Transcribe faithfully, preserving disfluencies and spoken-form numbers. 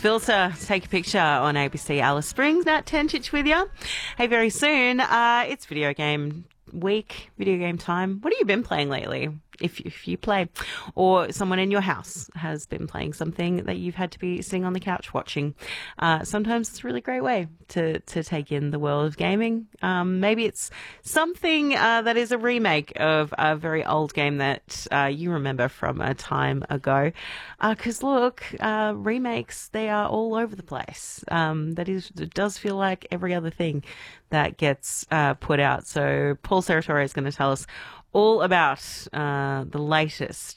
Filter, take a picture on A B C Alice Springs. Nat Tentich with you. Hey, very soon, uh, it's video game week, video game time. What have you been playing lately? If you, if you play, or someone in your house has been playing something that you've had to be sitting on the couch watching. Uh, sometimes it's a really great way to, to take in the world of gaming. Um, maybe it's something uh, that is a remake of a very old game that uh, you remember from a time ago. Because uh, look, uh, remakes, they are all over the place. Um, that is, it does feel like every other thing that gets uh, put out. So Paul Serratore is going to tell us all about uh, the latest